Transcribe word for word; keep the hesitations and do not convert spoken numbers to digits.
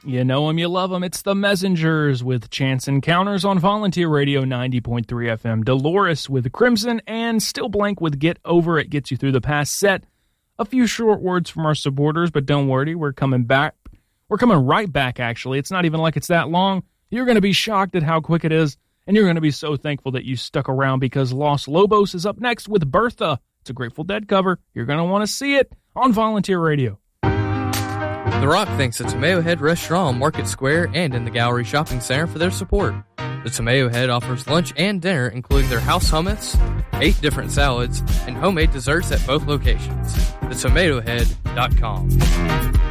You know them, you love them. It's the Messengers with Chance Encounters on Volunteer Radio ninety point three F M. Dolores with Crimson and Still Blank with Get Over It gets you through the past set. A few short words from our supporters, but don't worry, we're coming back. We're coming right back, actually. It's not even like it's that long. You're going to be shocked at how quick it is, and you're going to be so thankful that you stuck around because Los Lobos is up next with Bertha. It's a Grateful Dead cover. You're going to want to see it on Volunteer Radio. The Rock thanks the Tomato Head Restaurant on Market Square and in the Gallery Shopping Center for their support. The Tomato Head offers lunch and dinner, including their house hummus, eight different salads, and homemade desserts at both locations. the tomato head dot com.